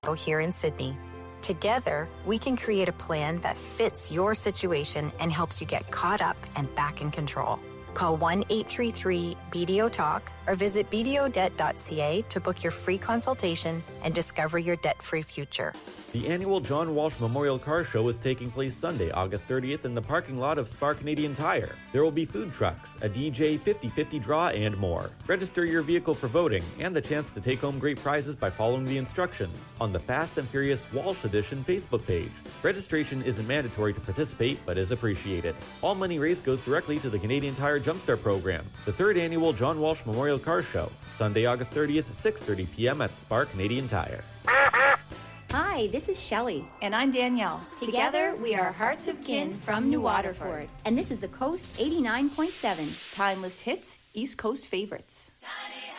here in Sydney. Together, we can create a plan that fits your situation and helps you get caught up and back in control. Call 1-833-BDO-TALK or visit bdodebt.ca to book your free consultation and discover your debt-free future. The annual John Walsh Memorial Car Show is taking place Sunday, August 30th in the parking lot of Spar Canadian Tire. There will be food trucks, a DJ 50-50 draw, and more. Register your vehicle for voting and the chance to take home great prizes by following the instructions on the Fast and Furious Walsh Edition Facebook page. Registration isn't mandatory to participate, but is appreciated. All money raised goes directly to the Canadian Tire Jumpstart Program, the 3rd annual John Walsh Memorial Car Show, Sunday, August 30th, 6:30 p.m. at Spar Canadian Tire. Hi, this is Shelley. And I'm Danielle. Together, we are Hearts of Kin from New Waterford. And this is the Coast 89.7. Timeless hits, East Coast favorites.